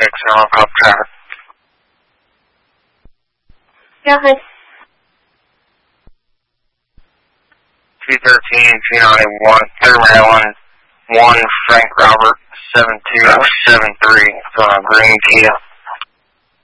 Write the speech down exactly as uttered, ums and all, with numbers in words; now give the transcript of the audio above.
six, Normal Cop traffic. Go ahead. two thirteen, two ninety-one, third Maryland, one Frank Robert, seven two seven three, from Green Kia.